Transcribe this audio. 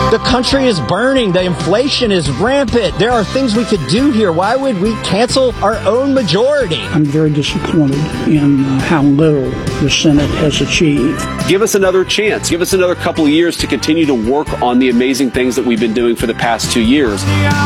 The country is burning. The inflation is rampant. There are things we could do here. Why would we cancel our own majority? I'm very disappointed in how little the Senate has achieved. Give us another chance. Give us another couple of years to continue to work on the amazing things that we've been doing for the past 2 years.